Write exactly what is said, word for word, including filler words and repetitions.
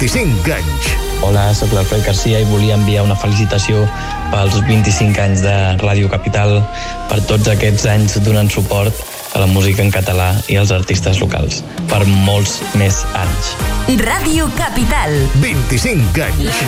vint-i-cinc anys. Hola, sóc l'Alfred Garcia i volia enviar una felicitació pels vint-i-cinc anys de Ràdio Capital, per tots aquests anys donant suport a la música en català i als artistes locals, per molts més anys. Ràdio Capital. vint-i-cinc anys.